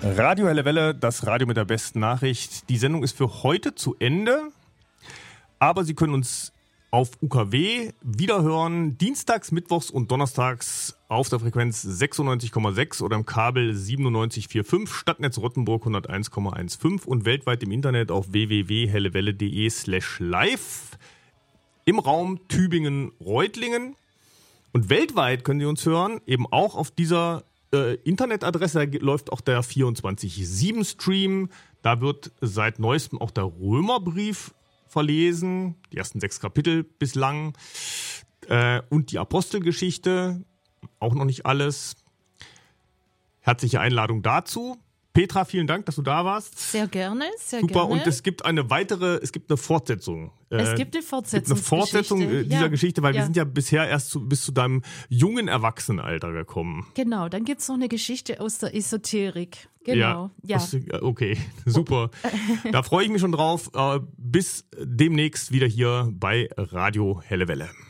Radio Helle Welle, das Radio mit der besten Nachricht. Die Sendung ist für heute zu Ende, aber Sie können uns auf UKW wiederhören, dienstags, mittwochs und donnerstags auf der Frequenz 96,6 oder im Kabel 97,45, Stadtnetz Rottenburg 101,15 und weltweit im Internet auf www.hellewelle.de/live im Raum Tübingen-Reutlingen. Und weltweit können Sie uns hören, eben auch auf dieser Internetadresse. Da läuft auch der 24/7-Stream. Da wird seit neuestem auch der Römerbrief verlesen, die ersten 6 Kapitel bislang, und die Apostelgeschichte, auch noch nicht alles. Herzliche Einladung dazu. Petra, vielen Dank, dass du da warst. Sehr gerne, sehr Super, gerne. und es gibt eine Fortsetzung. Es gibt eine Fortsetzung dieser Geschichte, weil wir sind ja bisher erst bis zu deinem jungen Erwachsenenalter gekommen. Genau, dann gibt es noch eine Geschichte aus der Esoterik. Genau, ja. Okay, super. Da freue ich mich schon drauf. Bis demnächst wieder hier bei Radio Helle Welle.